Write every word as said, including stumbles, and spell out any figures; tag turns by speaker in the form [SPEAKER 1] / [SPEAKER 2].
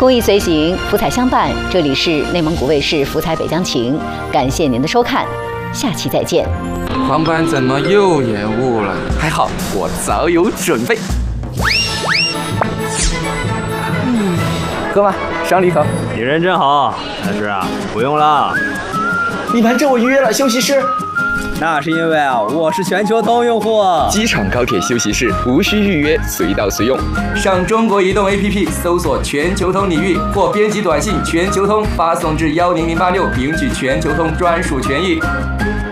[SPEAKER 1] 公益随行，福彩相伴。这里是内蒙古卫视福彩北疆情，感谢您的收看，下期再见。
[SPEAKER 2] 航班怎么又延误了？还好我早有准备。嗯，喝吧，赏你一口。
[SPEAKER 3] 你人真好，但是啊，不用了。
[SPEAKER 4] 你盘这我预约了休息室。
[SPEAKER 3] 那是因为啊，我是全球通用户。
[SPEAKER 2] 机场高铁休息室无需预约，随到随用。上中国移动 A P P 搜索全球通领域，或编辑短信全球通发送至幺零零八六，领取全球通专属权益。